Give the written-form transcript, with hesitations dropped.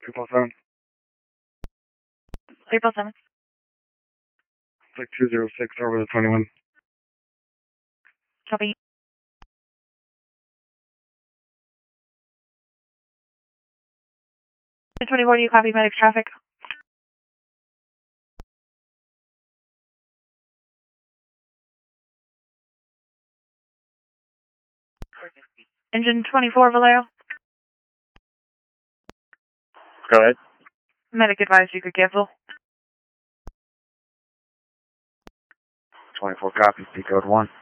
347. 347. It's like 206 over the 21. Copy. The 24, do you copy medic traffic? Engine 24, Vallejo. Go ahead. Medic advised you could cancel. 24 copies, P code 1.